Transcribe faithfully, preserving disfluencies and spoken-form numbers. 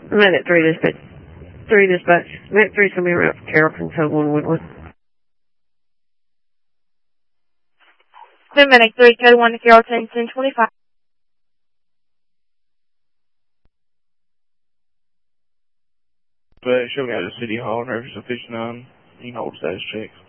I'm at that three dispatch. Three dispatch. I'm at three coming around for Carrollton, code one Woodland. Two minutes, three, code one to Carrollton, ten twenty-five. But show me at the City Hall, Nervous of fifty-nine. You can hold status checks.